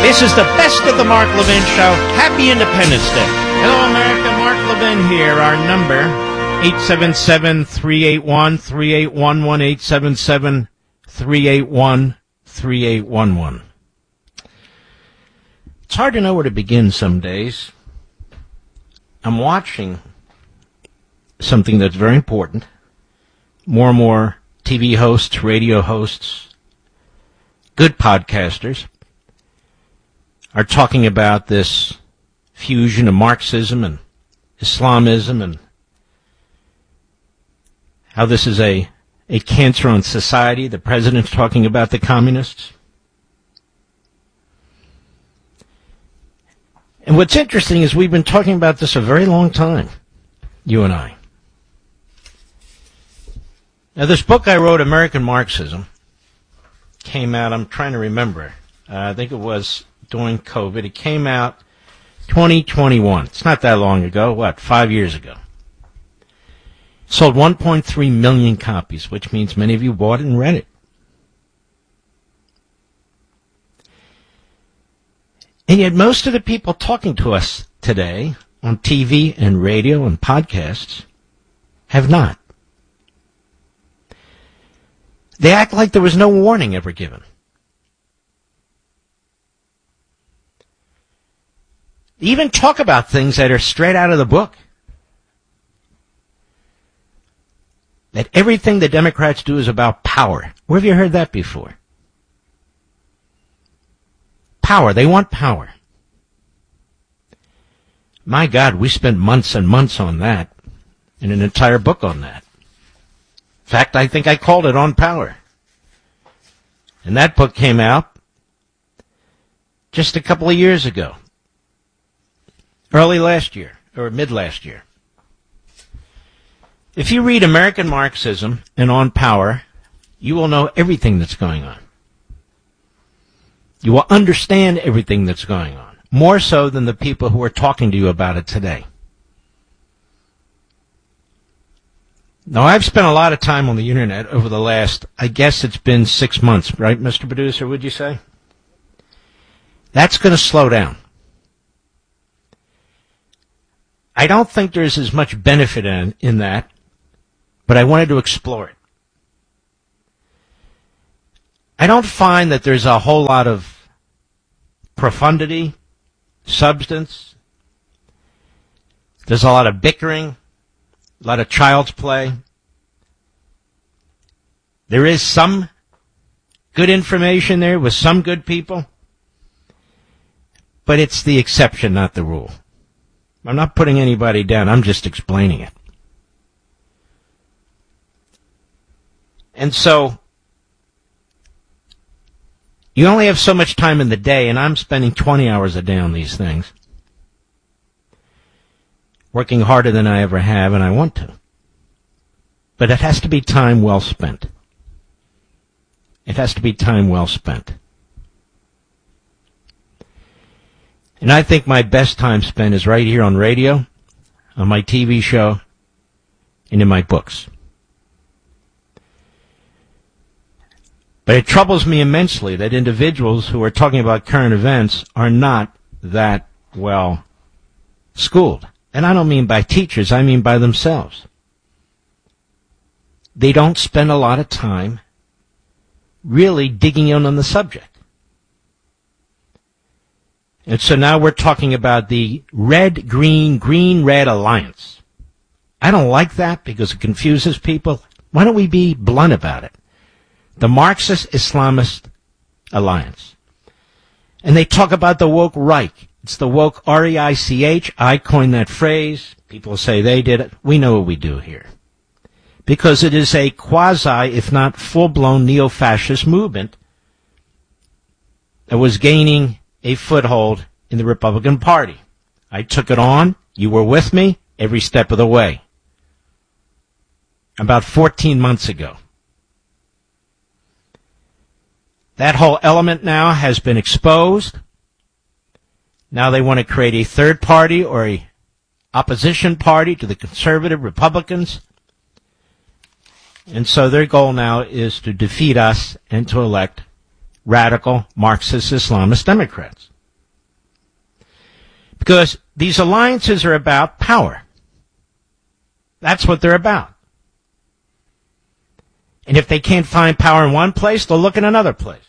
This is the best of the Mark Levin Show. Happy Independence Day. Hello, America. Mark Levin here. Our number, 877-381-3811, 877-381-3811. It's hard to know where to begin some days. I'm watching something that's very important. More and more TV hosts, radio hosts, good podcasters are talking about this fusion of Marxism and Islamism and how this is a cancer on society. The president's talking about the communists. And what's interesting is we've been talking about this a very long time, you and I. Now, this book I wrote, American Marxism, came out, I'm trying to remember, I think it was during COVID. It came out 2021. It's not that long ago. 5 years ago. Sold 1.3 million copies, which means many of you bought it and read it. And yet most of the people talking to us today on TV and radio and podcasts have not. They act like there was no warning ever given. They even talk about things that are straight out of the book. That everything the Democrats do is about power. Where have you heard that before? Power. They want power. My God, we spent months and months on that, and an entire book on that. In fact, I think I called it On Power. And that book came out just a couple of years ago. Early last year, or mid last year. If you read American Marxism and On Power, you will know everything that's going on. You will understand everything that's going on, more so than the people who are talking to you about it today. Now, I've spent a lot of time on the Internet over the last, I guess it's been 6 months, right, Mr. Producer, would you say? That's going to slow down. I don't think there's as much benefit in that, but I wanted to explore it. I don't find that there's a whole lot of profundity, substance. There's a lot of bickering, a lot of child's play. There is some good information there with some good people, but it's the exception, not the rule. I'm not putting anybody down. I'm just explaining it. And so, you only have so much time in the day, and I'm spending 20 hours a day on these things. Working harder than I ever have, and I want to. But it has to be time well spent. It has to be time well spent. And I think my best time spent is right here on radio, on my TV show, and in my books. But it troubles me immensely that individuals who are talking about current events are not that well schooled. And I don't mean by teachers, I mean by themselves. They don't spend a lot of time really digging in on the subject. And so now we're talking about the red-green, green-red alliance. I don't like that because it confuses people. Why don't we be blunt about it? The Marxist-Islamist alliance. And they talk about the woke Reich. It's the woke R-E-I-C-H. I coined that phrase. People say they did it. We know what we do here. Because it is a quasi, if not full-blown, neo-fascist movement that was gaining a foothold in the Republican Party. I took it on. You were with me every step of the way. About 14 months ago. That whole element now has been exposed. Now they want to create a third party or a opposition party to the conservative Republicans. And so their goal now is to defeat us and to elect radical Marxist Islamist Democrats. Because these alliances are about power. That's what they're about. And if they can't find power in one place, they'll look in another place.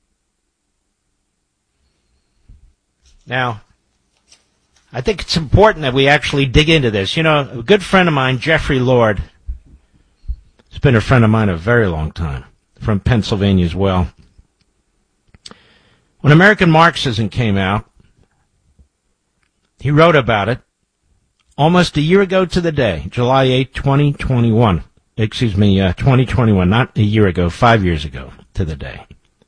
Now, I think it's important that we actually dig into this. You know, a good friend of mine, Jeffrey Lord, has been a friend of mine a very long time, from Pennsylvania as well. When American Marxism came out, he wrote about it almost a year ago to the day, July 8, 2021. 2021, not a year ago, 5 years ago to the day.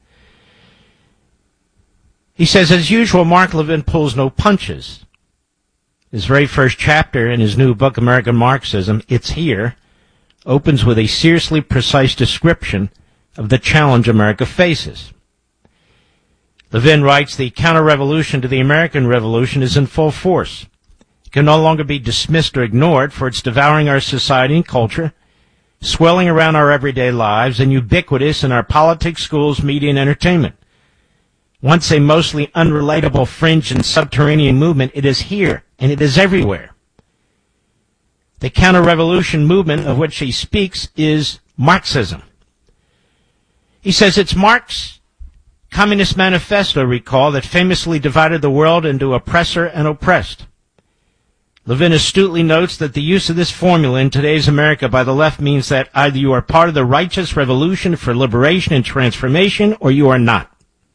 He says, as usual, Mark Levin pulls no punches. His very first chapter in his new book, American Marxism, It's Here, opens with a seriously precise description of the challenge America faces. Levin writes, the counter-revolution to the American Revolution is in full force. It can no longer be dismissed or ignored, for it's devouring our society and culture, swelling around our everyday lives, and ubiquitous in our politics, schools, media, and entertainment. Once a mostly unrelatable fringe and subterranean movement, it is here, and it is everywhere. The counter-revolution movement of which he speaks is Marxism. He says it's Marx' Communist Manifesto, recall, that famously divided the world into oppressor and oppressed. Levin astutely notes that the use of this formula in today's America by the left means that either you are part of the righteous revolution for liberation and transformation, or you are not.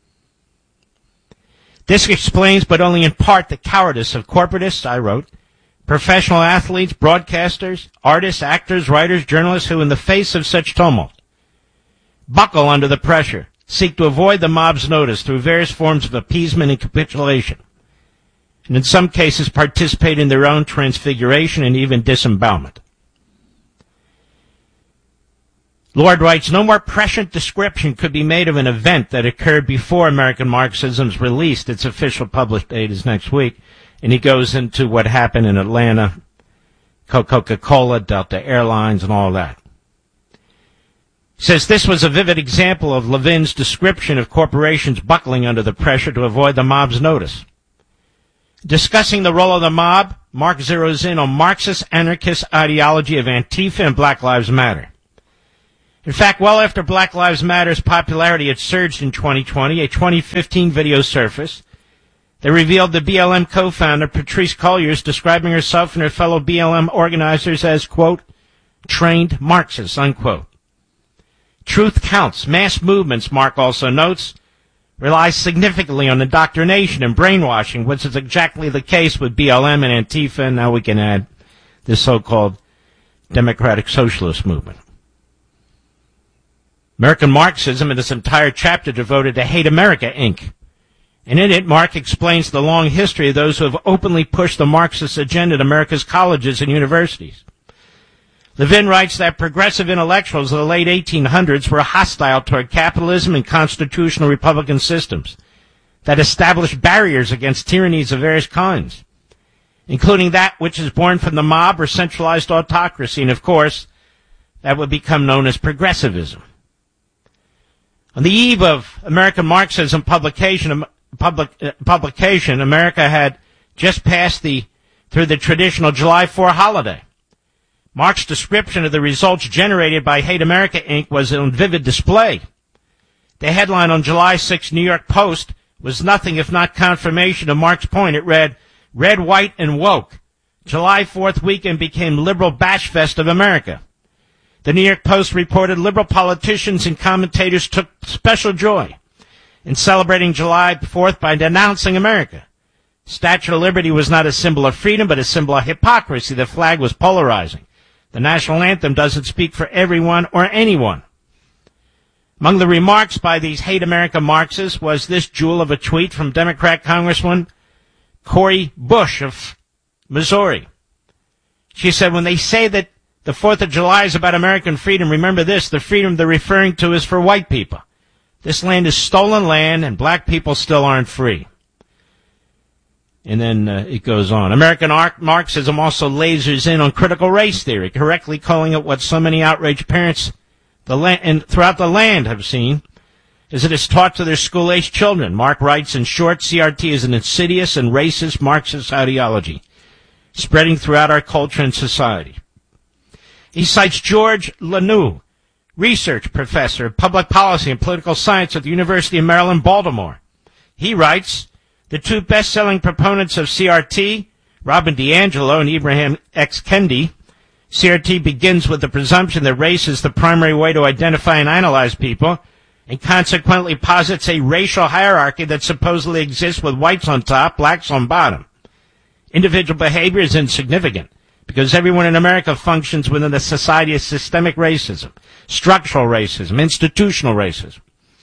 This explains, but only in part, the cowardice of corporatists, I wrote, professional athletes, broadcasters, artists, actors, writers, journalists who, in the face of such tumult, buckle under the pressure, seek to avoid the mob's notice through various forms of appeasement and capitulation, and in some cases participate in their own transfiguration and even disembowelment. Lord writes, no more prescient description could be made of an event that occurred before American Marxism's released. Its official published date is next week. And he goes into what happened in Atlanta, Coca-Cola, Delta Airlines, and all that. He says this was a vivid example of Levin's description of corporations buckling under the pressure to avoid the mob's notice. Discussing the role of the mob, Marx zeroes in on Marxist anarchist ideology of Antifa and Black Lives Matter. In fact, well after Black Lives Matter's popularity had surged in 2020, a 2015 video surfaced that revealed the BLM co-founder Patrisse Cullors describing herself and her fellow BLM organizers as, quote, trained Marxists, unquote. Truth counts. Mass movements, Mark also notes, rely significantly on indoctrination and brainwashing, which is exactly the case with BLM and Antifa, and now we can add this so-called democratic socialist movement. American Marxism in this entire chapter devoted to Hate America, Inc. And in it, Mark explains the long history of those who have openly pushed the Marxist agenda at America's colleges and universities. Levin writes that progressive intellectuals of the late 1800s were hostile toward capitalism and constitutional republican systems that established barriers against tyrannies of various kinds, including that which is born from the mob or centralized autocracy, and of course, that would become known as progressivism. On the eve of American Marxism publication, America had just passed through the traditional July 4 holiday. Mark's description of the results generated by Hate America, Inc. was on vivid display. The headline on July 6 New York Post was nothing if not confirmation of Mark's point. It read, Red, White, and Woke. July 4th weekend became liberal bash fest of America. The New York Post reported liberal politicians and commentators took special joy in celebrating July 4th by denouncing America. Statue of Liberty was not a symbol of freedom, but a symbol of hypocrisy. The flag was polarizing. The national anthem doesn't speak for everyone or anyone. Among the remarks by these Hate America Marxists was this jewel of a tweet from Democrat Congresswoman Cori Bush of Missouri. She said, when they say that the 4th of July is about American freedom, remember this, the freedom they're referring to is for white people. This land is stolen land, and black people still aren't free. And then it goes on. American Marxism also lasers in on critical race theory, correctly calling it what so many outraged parents throughout the land have seen, as it is taught to their school-aged children. Mark writes, in short, CRT is an insidious and racist Marxist ideology spreading throughout our culture and society. He cites George Lanou, research professor of public policy and political science at the University of Maryland, Baltimore. He writes, the two best-selling proponents of CRT, Robin DiAngelo and Ibrahim X. Kendi, CRT begins with the presumption that race is the primary way to identify and analyze people, and consequently posits a racial hierarchy that supposedly exists with whites on top, blacks on bottom. Individual behavior is insignificant because everyone in America functions within a society of systemic racism, structural racism, institutional racism.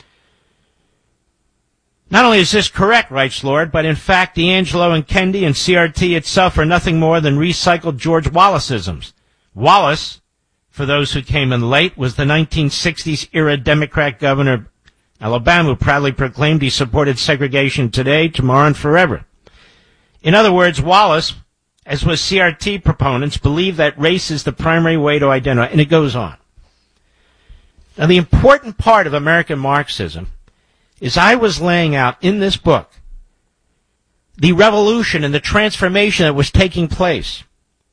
Not only is this correct, writes Lord, but in fact DiAngelo and Kendi and CRT itself are nothing more than recycled George Wallaceisms. Wallace, for those who came in late, was the 1960s-era Democrat governor of Alabama who proudly proclaimed he supported segregation today, tomorrow, and forever. In other words, Wallace, as was CRT proponents, believed that race is the primary way to identify, and it goes on. Now, the important part of American Marxism is I was laying out in this book the revolution and the transformation that was taking place.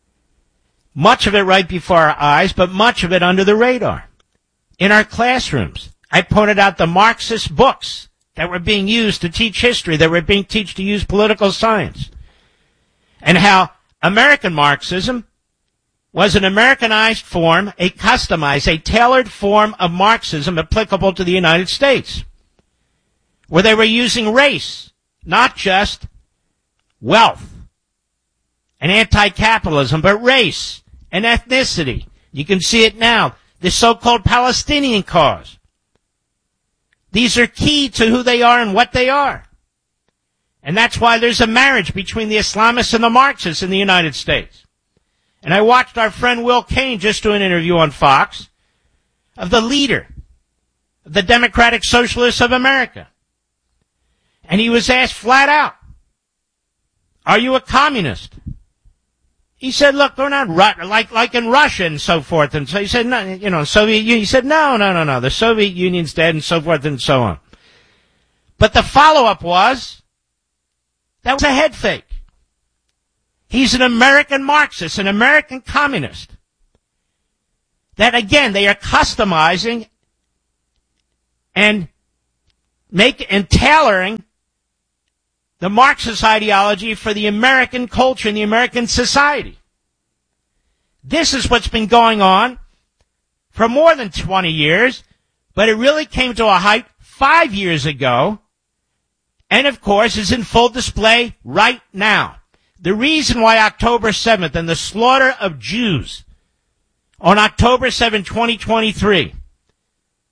Much of it right before our eyes, but much of it under the radar. In our classrooms, I pointed out the Marxist books that were being used to teach history, that were being taught to use political science, and how American Marxism was an Americanized form, a customized, a tailored form of Marxism applicable to the United States, where they were using race, not just wealth and anti-capitalism, but race and ethnicity. You can see it now, the so-called Palestinian cause. These are key to who they are and what they are. And that's why there's a marriage between the Islamists and the Marxists in the United States. And I watched our friend Will Cain just do an interview on Fox of the leader of the Democratic Socialists of America. And he was asked flat out, are you a communist? He said, look, they're not like in Russia and so forth. And so he said, no, Soviet Union. He said, no. The Soviet Union's dead and so forth and so on. But the follow-up was, that was a head fake. He's an American Marxist, an American communist. That again, they are customizing and tailoring the Marxist ideology for the American culture and the American society. This is what's been going on for more than 20 years, but it really came to a height 5 years ago, and of course is in full display right now. The reason why October 7th and the slaughter of Jews on October 7, 2023